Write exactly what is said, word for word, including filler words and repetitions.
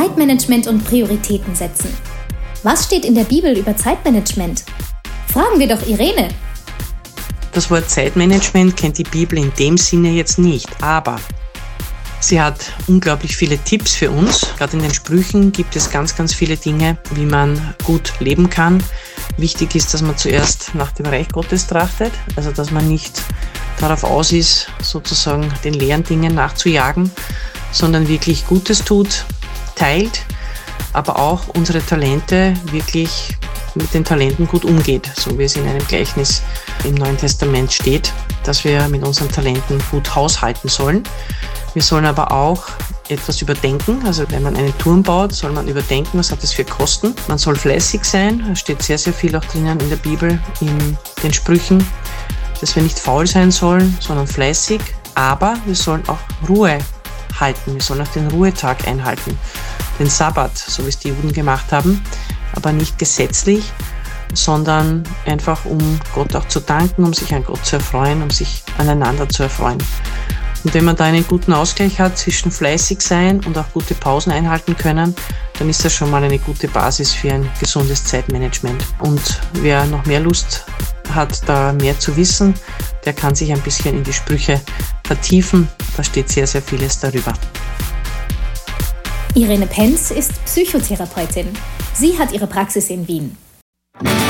Zeitmanagement und Prioritäten setzen. Was steht in der Bibel über Zeitmanagement? Fragen wir doch Irene. Das Wort Zeitmanagement kennt die Bibel in dem Sinne jetzt nicht, aber sie hat unglaublich viele Tipps für uns. Gerade in den Sprüchen gibt es ganz, ganz viele Dinge, wie man gut leben kann. Wichtig ist, dass man zuerst nach dem Reich Gottes trachtet, also dass man nicht darauf aus ist, sozusagen den leeren Dingen nachzujagen, sondern wirklich Gutes tut, teilt, aber auch unsere Talente wirklich mit den Talenten gut umgeht, so wie es in einem Gleichnis im Neuen Testament steht, dass wir mit unseren Talenten gut haushalten sollen. Wir sollen aber auch etwas überdenken, also wenn man einen Turm baut, soll man überdenken, was hat es für Kosten. Man soll fleißig sein, da steht sehr, sehr viel auch drinnen in der Bibel, in den Sprüchen, dass wir nicht faul sein sollen, sondern fleißig, aber wir sollen auch Ruhe halten, wir sollen auch den Ruhetag einhalten, den Sabbat, so wie es die Juden gemacht haben, aber nicht gesetzlich, sondern einfach um Gott auch zu danken, um sich an Gott zu erfreuen, um sich aneinander zu erfreuen. Und wenn man da einen guten Ausgleich hat zwischen fleißig sein und auch gute Pausen einhalten können, dann ist das schon mal eine gute Basis für ein gesundes Zeitmanagement. Und wer noch mehr Lust hat, da mehr zu wissen, der kann sich ein bisschen in die Sprüche vertiefen. Da steht sehr, sehr vieles darüber. Irene Penz ist Psychotherapeutin. Sie hat ihre Praxis in Wien.